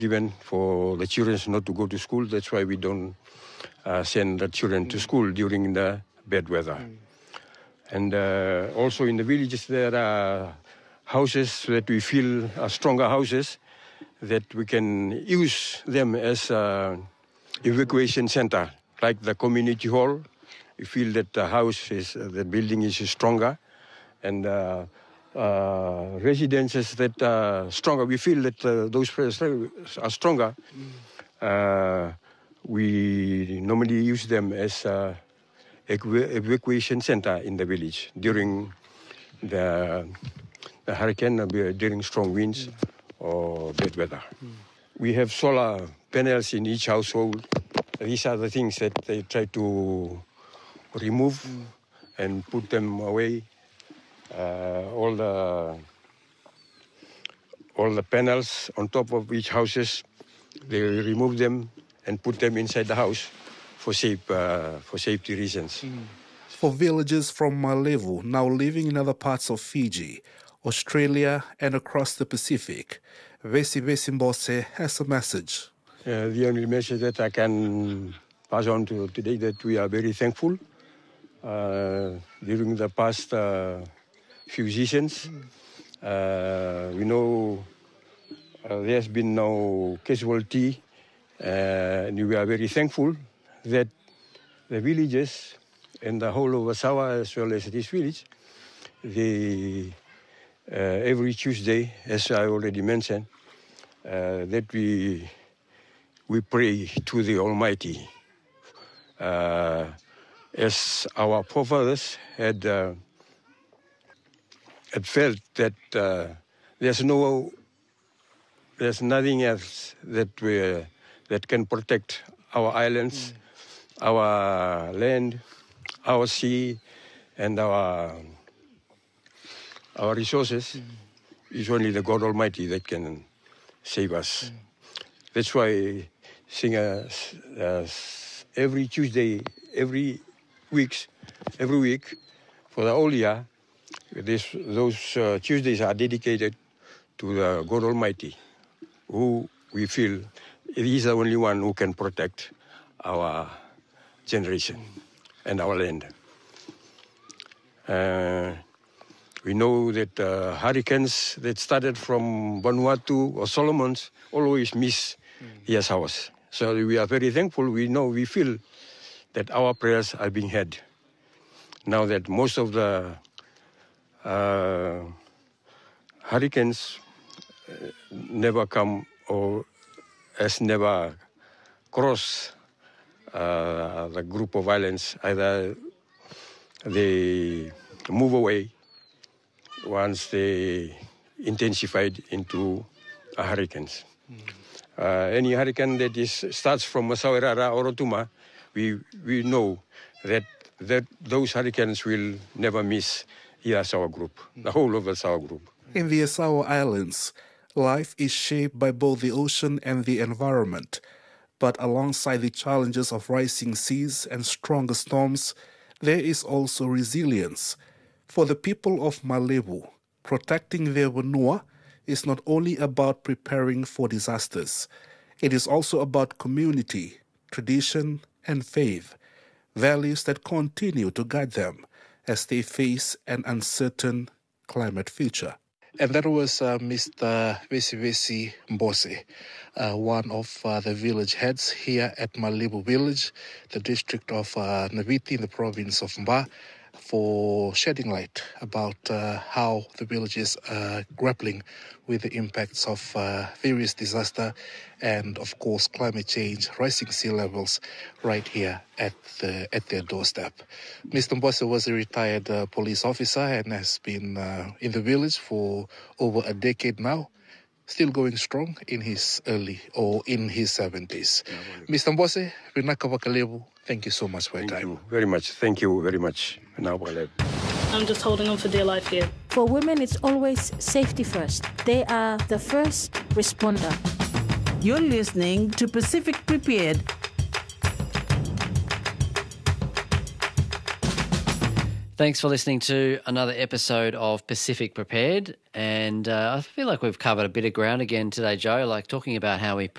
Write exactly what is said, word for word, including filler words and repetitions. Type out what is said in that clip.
given for the children not to go to school. That's why we don't uh, send the children to school during the bad weather. Mm. And uh, also in the villages there are houses that we feel are stronger houses that we can use them as an evacuation center, like the community hall. We feel that the house is, uh, the building is stronger, and uh, uh, residences that are stronger. We feel that uh, those are stronger. Uh, we normally use them as an evacuation center in the village during the, the hurricane, uh, during strong winds mm. or bad weather. Mm. We have solar panels in each household. These are the things that they try to remove mm. and put them away. Uh, all the all the panels on top of each houses, they remove them and put them inside the house for safe uh, for safety reasons. Mm. For villagers from Malevu now living in other parts of Fiji, Australia, and across the Pacific, Vesi Vesi Mbose has a message. Uh, the only message that I can pass on to today that we are very thankful. Uh, during the past uh, few seasons, uh, we know uh, there has been no casualty, uh, and we are very thankful that the villages and the whole of Asawa, as well as this village, they, uh, every Tuesday, as I already mentioned, uh, that we we pray to the Almighty. Uh, as our forefathers had, uh, had felt that uh, there's no, there's nothing else that we, uh, that can protect our islands, mm. our land, our sea, and our our resources. Mm. It's only the God Almighty that can save us. Mm. That's why singers uh, every Tuesday, every weeks, every week for the whole year, this, those uh, Tuesdays are dedicated to the God Almighty, who we feel He's the only one who can protect our generation and our land. Uh, we know that uh, hurricanes that started from Vanuatu or Solomons always miss mm. Yes house. So we are very thankful. We know, we feel that our prayers are being heard. Now that most of the uh, hurricanes uh, never come or has never crossed uh, the group of islands, either they move away once they intensified into a hurricanes. Mm. Uh, any hurricane that is starts from Masawerara or Rotuma, we we know that that those hurricanes will never miss the Asawa group, mm. the whole of the Asawa group. In the Asawa Islands, life is shaped by both the ocean and the environment. But alongside the challenges of rising seas and stronger storms, there is also resilience. For the people of Malevu, protecting their whenua is not only about preparing for disasters. It is also about community, tradition, and faith, values that continue to guide them as they face an uncertain climate future. And that was uh, Mister Vesi Vesi Mbose, uh, one of uh, the village heads here at Malevu Village, the district of uh, Naviti in the province of Mba, for shedding light about uh, how the village is uh, grappling with the impacts of uh, various disasters and, of course, climate change, rising sea levels right here at the at their doorstep. Mister Mbose was a retired uh, police officer and has been uh, in the village for over a decade now, still going strong in his early or in his seventies. Yeah, Mister Mbose, Rinaka Wakalevu, thank you so much for your Thank time. you very much. Thank you very much. I'm just holding on for dear life here. For women, it's always safety first. They are the first responder. You're listening to Pacific Prepared. Thanks for listening to another episode of Pacific Prepared. And uh, I feel like we've covered a bit of ground again today, Joe, like talking about how we